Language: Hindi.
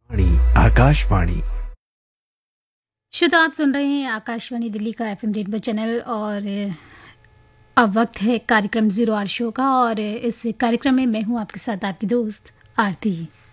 आकाशवाणी। श्रोता, आप सुन रहे हैं आकाशवाणी दिल्ली का एफएम रेनबो चैनल। और अब वक्त है कार्यक्रम जीरो आवर शो का। और इस कार्यक्रम में मैं हूं आपके साथ आपकी दोस्त आरती।